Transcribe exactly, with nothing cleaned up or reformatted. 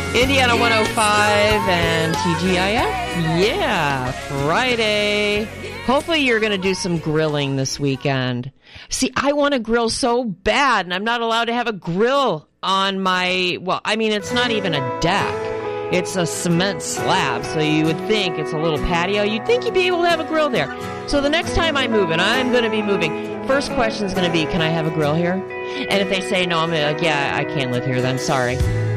Indiana one oh five and T G I F. Yeah, Friday. Hopefully you're going to do some grilling this weekend. See, I want to grill so bad, and I'm not allowed to have a grill on my, well, I mean, it's not even a deck. It's a cement slab, so you would think it's a little patio. You'd think you'd be able to have a grill there. So the next time I move, and I'm going to be moving, first question is going to be, can I have a grill here? And if they say no, I'm going to be like, yeah, I can't live here then, sorry.